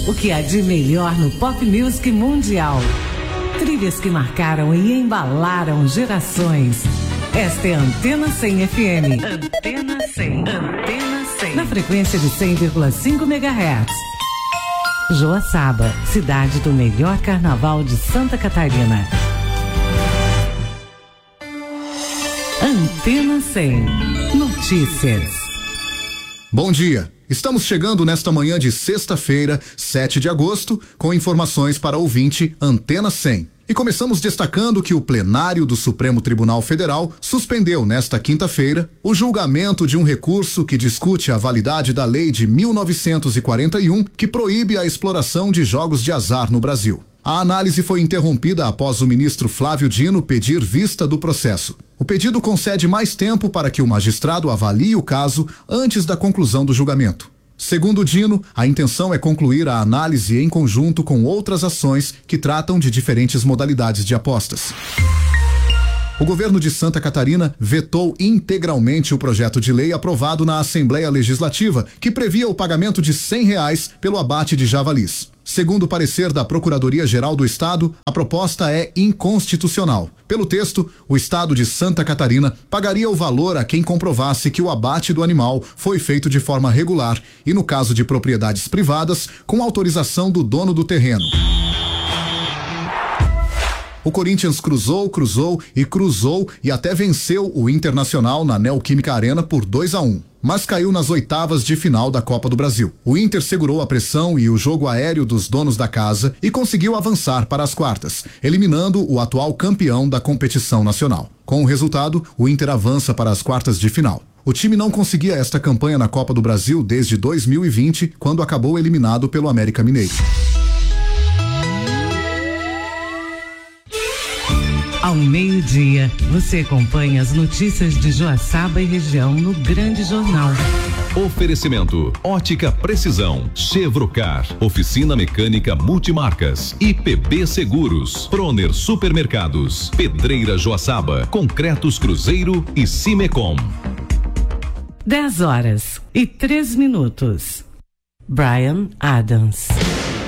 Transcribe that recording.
O que há de melhor no pop music mundial. Trilhas que marcaram e embalaram gerações. Esta é a Antena 100 FM. Antena 100. Antena 100. Na frequência de 100,5 MHz. Joaçaba, cidade do melhor carnaval de Santa Catarina. Antena 100. Notícias. Bom dia. Estamos chegando nesta manhã de sexta-feira, 7 de agosto, com informações para ouvinte Antena 100. E começamos destacando que o plenário do Supremo Tribunal Federal suspendeu nesta quinta-feira o julgamento de um recurso que discute a validade da lei de 1941 que proíbe a exploração de jogos de azar no Brasil. A análise foi interrompida após o ministro Flávio Dino pedir vista do processo. O pedido concede mais tempo para que o magistrado avalie o caso antes da conclusão do julgamento. Segundo Dino, a intenção é concluir a análise em conjunto com outras ações que tratam de diferentes modalidades de apostas. O governo de Santa Catarina vetou integralmente o projeto de lei aprovado na Assembleia Legislativa, que previa o pagamento de R$100 pelo abate de javalis. Segundo o parecer da Procuradoria-Geral do Estado, a proposta é inconstitucional. Pelo texto, o Estado de Santa Catarina pagaria o valor a quem comprovasse que o abate do animal foi feito de forma regular e, no caso de propriedades privadas, com autorização do dono do terreno. O Corinthians cruzou e até venceu o Internacional na Neoquímica Arena por 2-1. Mas caiu nas oitavas de final da Copa do Brasil. O Inter segurou a pressão e o jogo aéreo dos donos da casa e conseguiu avançar para as quartas, eliminando o atual campeão da competição nacional. Com o resultado, o Inter avança para as quartas de final. O time não conseguia esta campanha na Copa do Brasil desde 2020, quando acabou eliminado pelo América Mineiro. Ao meio-dia, você acompanha as notícias de Joaçaba e região no Grande Jornal. Oferecimento: Ótica Precisão, Chevrocar, Oficina Mecânica Multimarcas, IPB Seguros, Proner Supermercados, Pedreira Joaçaba, Concretos Cruzeiro e Cimecom. 10h03. Bryan Adams.